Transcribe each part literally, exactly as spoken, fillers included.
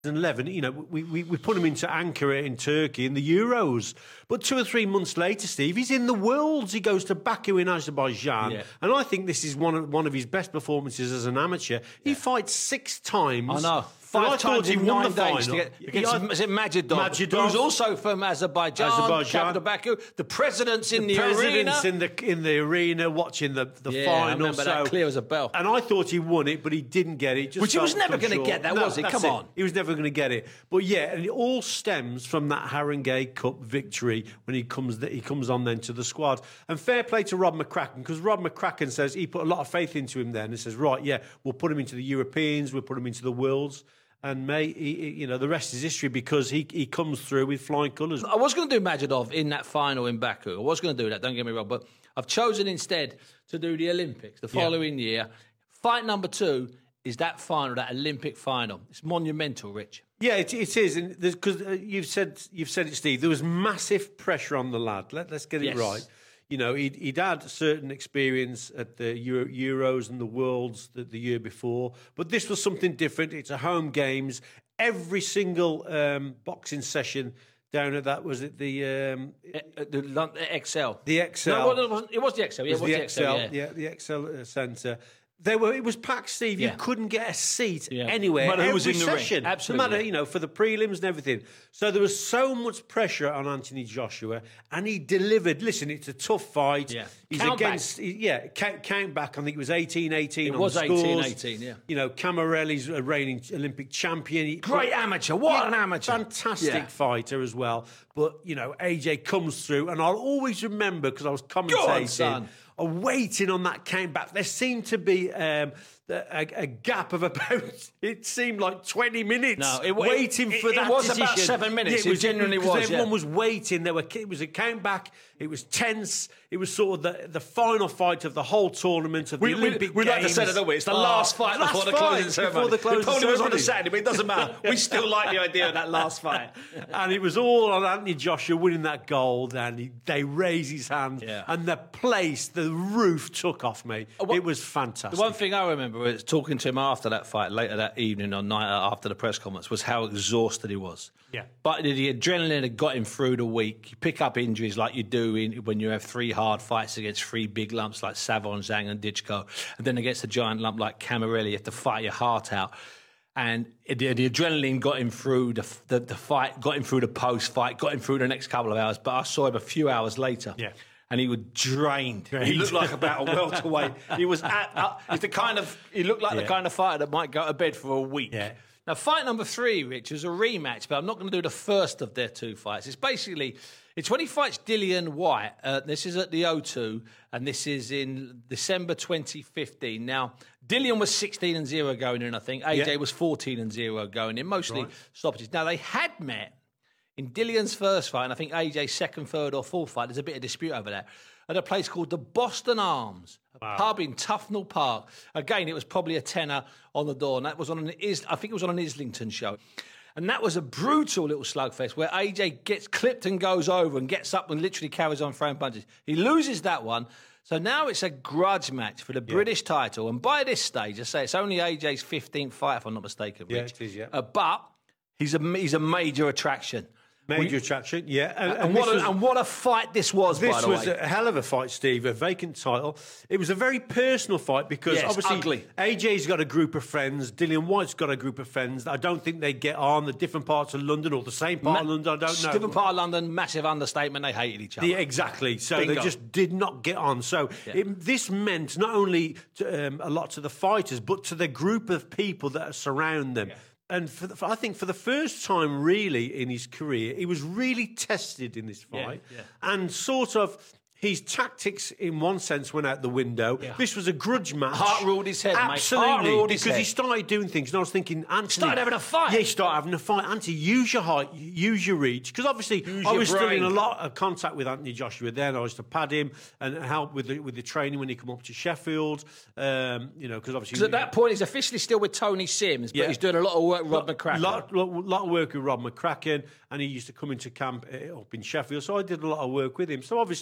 eleven, you know, we, we, we put him into Ankara in Turkey in the Euros. But two or three months later, Steve, he's in the Worlds. He goes to Baku in Azerbaijan. Yeah. And I think this is one of, one of his best performances as an amateur. He yeah. fights six times. I know. Five times in nine days to get against, yeah, is it Majidov, Majidov, who's also from Azerbaijan, Azerbaijan. capital Baku. The president's in the, the president's arena. in the in the arena watching the, the yeah, final. I remember so, that clear as a bell. And I thought he won it, but he didn't get it. Just Which he was never going to get that, no, was he? Come it. on. He was never going to get it. But yeah, and it all stems from that Haringey Cup victory when he comes he comes on then to the squad. And fair play to Rob McCracken, because Rob McCracken says he put a lot of faith into him then and says, right, yeah, we'll put him into the Europeans, we'll put him into the Worlds. And, mate, he, he, you know, the rest is history because he he comes through with flying colours. I was going to do Majidov in that final in Baku. I was going to do that, don't get me wrong. But I've chosen instead to do the Olympics the following yeah. year. Fight number two is that final, that Olympic final. It's monumental, Rich. Yeah, it, it is. Because uh, you've said you've said it, Steve. There was massive pressure on the lad. Let, let's get it yes. right. You know, he'd, he'd had certain experience at the Euro, Euros and the Worlds the, the year before, but this was something different. It's a home games. Every single um, boxing session down at that, was it the... Um, uh, the, the X L. The X L. No, it, wasn't, it was the X L. Yeah, it was, it was the X L, yeah. yeah, the X L uh, Centre. They were. It was packed, Steve. You yeah. couldn't get a seat yeah. anywhere. No matter who was in the session. ring. Absolutely. No matter, you know, for the prelims and everything. So there was so much pressure on Anthony Joshua, and he delivered. Listen, it's a tough fight. Yeah. He's count against. Back. He, yeah, count, count back. I think it was eighteen eighteen. It on was the scores. eighteen eighteen, yeah. You know, Camarelli's a reigning Olympic champion. He, Great but, amateur. What yeah, an amateur. Fantastic yeah. fighter as well. But, you know, A J comes through, and I'll always remember, because I was commentating, on, waiting on that count back. There seemed to be... Um, A, a gap of about, it seemed like twenty minutes no, it, waiting it, for it, that it was decision. about seven minutes. Yeah, it, was, it genuinely it, was. Everyone yeah. was waiting. There were, it was a count back. It was tense. It was sort of the, the final fight of the whole tournament of the we, Olympic we, we Games. We like to say it, don't we? It's the oh, last fight last before the fight, closing ceremony. Before the closing it probably ceremony. was on a Saturday, but it doesn't matter. We still like the idea of that last fight. And it was all on Anthony Joshua winning that gold, and he, they raised his hand, yeah. and the place, the roof took off, mate. Well, it was fantastic. The one thing I remember was talking to him after that fight, later that evening or night after the press conference, was how exhausted he was. Yeah. But the adrenaline had got him through the week. You pick up injuries like you do in, when you have three hard fights against three big lumps like Savon, Zhang and Ditchko, and then against a giant lump like Camarelli, you have to fight your heart out. And the, the adrenaline got him through the, the, the fight, got him through the post-fight, got him through the next couple of hours. But I saw him a few hours later. Yeah. And he was drained. drained. He looked like about a welterweight. He was at, uh, he's the kind of he looked like yeah. the kind of fighter that might go to bed for a week. Yeah. Now, fight number three, Rich, is a rematch, but I'm not going to do the first of their two fights. It's basically it's when he fights Dillian Whyte. Uh, this is at the O two, and this is in December twenty fifteen. Now, Dillian was sixteen and zero going in, I think. A J yeah. was fourteen and zero going in, mostly right. stoppages. Now, they had met in Dillian's first fight, and I think A J's second, third or fourth fight, there's a bit of dispute over that, at a place called the Boston Arms, a wow. pub in Tufnell Park. Again, it was probably a tenner on the door, and that was on an Is- I think it was on an Islington show. And that was a brutal little slugfest where A J gets clipped and goes over and gets up and literally carries on throwing punches. He loses that one. So now it's a grudge match for the yeah. British title. And by this stage, I say it's only A J's fifteenth fight, if I'm not mistaken, Rich. Yeah, it is, yeah. Uh, but he's a, he's a major attraction. Major we, attraction, yeah. And, and, and, what a, was, and what a fight this was, this by the was way. a hell of a fight, Steve, a vacant title. It was a very personal fight because yes, obviously ugly. A J's got a group of friends, Dillian Whyte's got a group of friends. I don't think they get on the different parts of London or the same part Ma- of London, I don't know. Different part of London, massive understatement, they hated each other. Yeah, exactly. So Bingo. they just did not get on. So yeah. it, this meant not only to, um, a lot to the fighters, but to the group of people that surround them. Yeah. And for the, for, I think for the first time, really, in his career, he was really tested in this fight. Yeah, yeah. And sort of his tactics, in one sense, went out the window. Yeah. This was a grudge match. Heart ruled his head, Absolutely, mate. Heart ruled his because head. he started doing things. And I was thinking, Anthony... Started having a fight. Yeah, he started having a fight. Anthony, use your height, use your reach. Because obviously, use I was brain. still in a lot of contact with Anthony Joshua then. I was to pad him and help with the, with the training when he come up to Sheffield. Um, you know, because obviously... Because at that point, he's officially still with Tony Sims, but yeah. he's doing a lot of work with Rob McCracken. A lot, lot, lot of work with Rob McCracken, and he used to come into camp uh, up in Sheffield, so I did a lot of work with him. So obviously,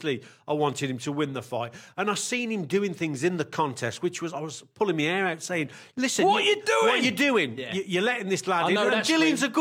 I wanted him to win the fight. And I seen him doing things in the contest, which was, I was pulling my hair out saying, listen, What are you doing? What are you doing? Yeah. You, you're letting this lad I in. know And that Gillian's scream. a good